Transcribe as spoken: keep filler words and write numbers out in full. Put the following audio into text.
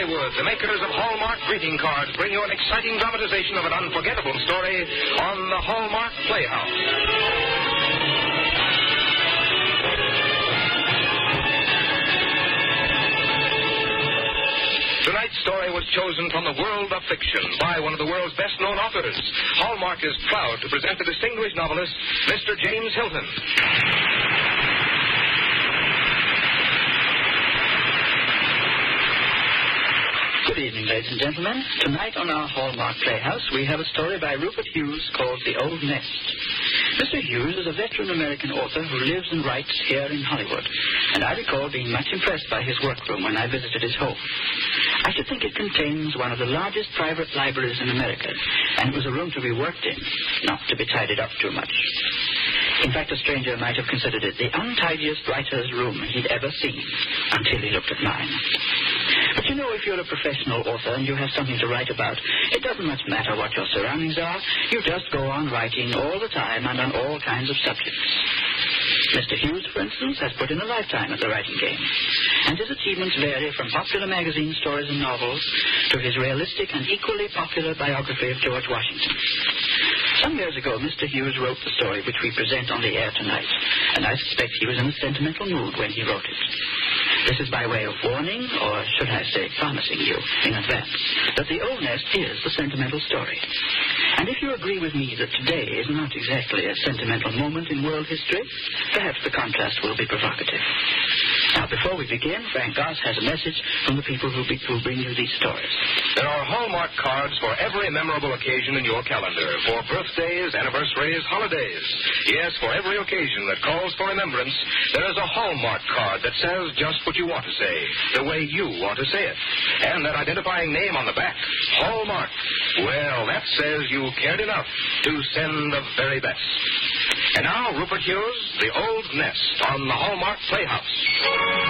Hollywood, the makers of Hallmark greeting cards, bring you an exciting dramatization of an unforgettable story on the Hallmark Playhouse. Tonight's story was chosen from the world of fiction by one of the world's best-known authors. Hallmark is proud to present the distinguished novelist, Mister James Hilton. Good evening, ladies and gentlemen. Tonight on our Hallmark Playhouse, we have a story by Rupert Hughes called The Old Nest. Mister Hughes is a veteran American author who lives and writes here in Hollywood, and I recall being much impressed by his workroom when I visited his home. I should think it contains one of the largest private libraries in America, and it was a room to be worked in, not to be tidied up too much. In fact, a stranger might have considered it the untidiest writer's room he'd ever seen, until he looked at mine. But you know, if you're a professional author and you have something to write about, it doesn't much matter what your surroundings are. You just go on writing all the time and on all kinds of subjects. Mister Hughes, for instance, has put in a lifetime at the writing game, and his achievements vary from popular magazine stories and novels to his realistic and equally popular biography of George Washington. Some years ago, Mister Hughes wrote the story which we present on the air tonight, and I suspect he was in a sentimental mood when he wrote it. This is by way of warning, or should I say promising you in advance, that The Old Nest is the sentimental story. And if you agree with me that today is not exactly a sentimental moment in world history, perhaps the contrast will be provocative. Now, before we begin, Frank Goss has a message from the people who, be, who bring you these stories. There are Hallmark cards for every memorable occasion in your calendar, for birthdays, anniversaries, holidays. Yes, for every occasion that calls for remembrance, there is a Hallmark card that says just what you want to say, the way you want to say it. And that identifying name on the back, Hallmark. Well, that says you cared enough to send the very best. And now, Rupert Hughes, The Old Nest on the Hallmark Playhouse.